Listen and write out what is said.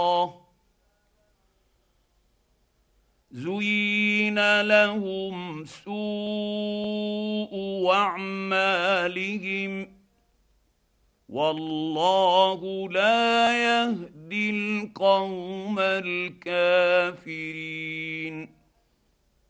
زين لهم سوء اعمالهم والله لا يهدي القوم الكافرين.